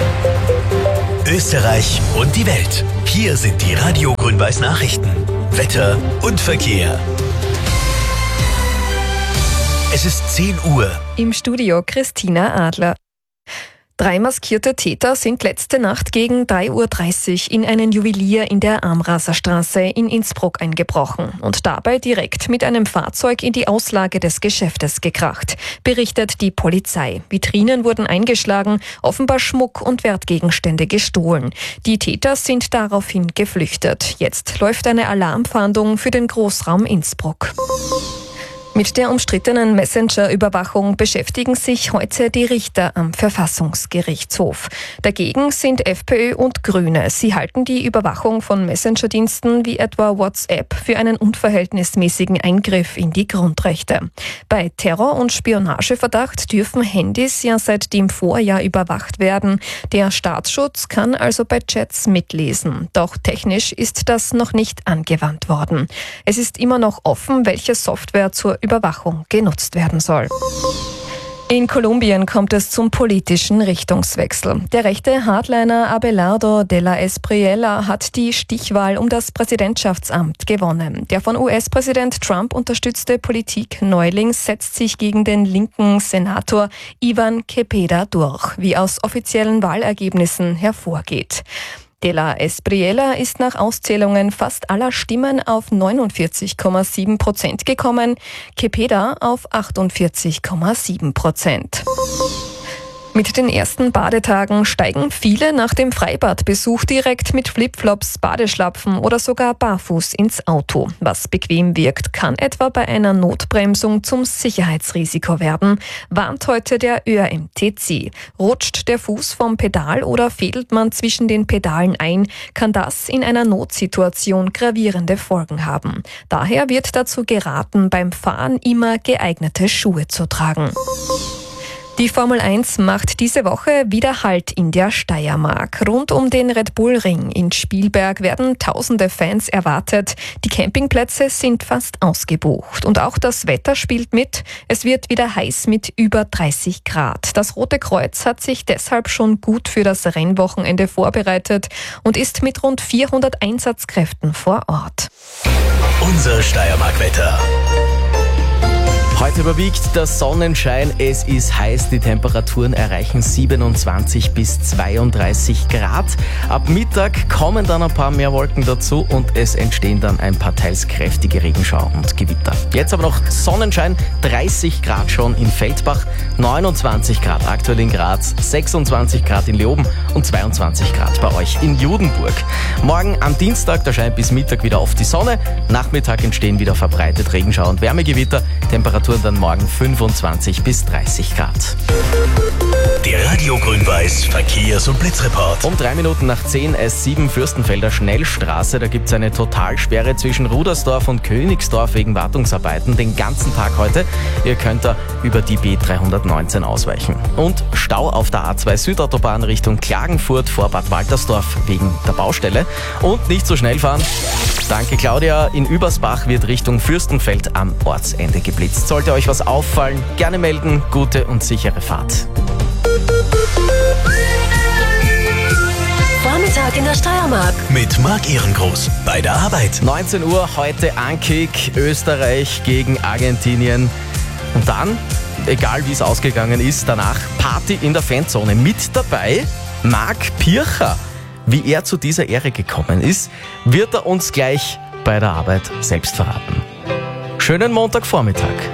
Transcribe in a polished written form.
Österreich und die Welt. Hier sind die Radio Grün-Weiß Nachrichten. Wetter und Verkehr. Es ist 10 Uhr. Im Studio Christina Adler. 3 maskierte Täter sind letzte Nacht gegen 3:30 Uhr in einen Juwelier in der Amraserstraße in Innsbruck eingebrochen und dabei direkt mit einem Fahrzeug in die Auslage des Geschäftes gekracht, berichtet die Polizei. Vitrinen wurden eingeschlagen, offenbar Schmuck und Wertgegenstände gestohlen. Die Täter sind daraufhin geflüchtet. Jetzt läuft eine Alarmfahndung für den Großraum Innsbruck. Mit der umstrittenen Messenger-Überwachung beschäftigen sich heute die Richter am Verfassungsgerichtshof. Dagegen sind FPÖ und Grüne. Sie halten die Überwachung von Messenger-Diensten wie etwa WhatsApp für einen unverhältnismäßigen Eingriff in die Grundrechte. Bei Terror- und Spionageverdacht dürfen Handys ja seit dem Vorjahr überwacht werden. Der Staatsschutz kann also bei Chats mitlesen. Doch technisch ist das noch nicht angewandt worden. Es ist immer noch offen, welche Software zur Überwachung genutzt werden soll. In Kolumbien kommt es zum politischen Richtungswechsel. Der rechte Hardliner Abelardo de la Espriella hat die Stichwahl um das Präsidentschaftsamt gewonnen. Der von US-Präsident Trump unterstützte Politikneuling setzt sich gegen den linken Senator Ivan Cepeda durch, wie aus offiziellen Wahlergebnissen hervorgeht. De la Espriella ist nach Auszählungen fast aller Stimmen auf 49,7% gekommen, Cepeda auf 48,7%. Mit den ersten Badetagen steigen viele nach dem Freibadbesuch direkt mit Flipflops, Badeschlapfen oder sogar barfuß ins Auto. Was bequem wirkt, kann etwa bei einer Notbremsung zum Sicherheitsrisiko werden, warnt heute der ÖAMTC. Rutscht der Fuß vom Pedal oder fädelt man zwischen den Pedalen ein, kann das in einer Notsituation gravierende Folgen haben. Daher wird dazu geraten, beim Fahren immer geeignete Schuhe zu tragen. Die Formel 1 macht diese Woche wieder Halt in der Steiermark. Rund um den Red Bull Ring in Spielberg werden tausende Fans erwartet. Die Campingplätze sind fast ausgebucht. Und auch das Wetter spielt mit. Es wird wieder heiß mit über 30 Grad. Das Rote Kreuz hat sich deshalb schon gut für das Rennwochenende vorbereitet und ist mit rund 400 Einsatzkräften vor Ort. Unser Steiermark-Wetter. Heute überwiegt der Sonnenschein, es ist heiß, die Temperaturen erreichen 27 bis 32 Grad. Ab Mittag kommen dann ein paar mehr Wolken dazu und es entstehen dann ein paar teils kräftige Regenschauer und Gewitter. Jetzt aber noch Sonnenschein, 30 Grad schon in Feldbach, 29 Grad aktuell in Graz, 26 Grad in Leoben und 22 Grad bei euch in Judenburg. Morgen am Dienstag, da scheint bis Mittag wieder oft die Sonne, Nachmittag entstehen wieder verbreitet Regenschauer und Wärmegewitter, Temperaturen dann morgen 25 bis 30 Grad. Der Radio Grün-Weiß Verkehrs- und Blitzreport. Um 3 Minuten nach 10 S7 Fürstenfelder Schnellstraße. Da gibt es eine Totalsperre zwischen Rudersdorf und Königsdorf wegen Wartungsarbeiten den ganzen Tag heute. Ihr könnt da über die B319 ausweichen. Und Stau auf der A2 Südautobahn Richtung Klagenfurt vor Bad Waltersdorf wegen der Baustelle. Und nicht so schnell fahren. Danke Claudia. In Übersbach wird Richtung Fürstenfeld am Ortsende geblitzt. Sollte euch was auffallen, gerne melden. Gute und sichere Fahrt. Vormittag in der Steiermark. Mit Marc Ehrengroß bei der Arbeit. 19 Uhr heute Ankick, Österreich gegen Argentinien. Und dann, egal wie es ausgegangen ist, danach Party in der Fanzone. Mit dabei Marc Pircher. Wie er zu dieser Ehre gekommen ist, wird er uns gleich bei der Arbeit selbst verraten. Schönen Montagvormittag.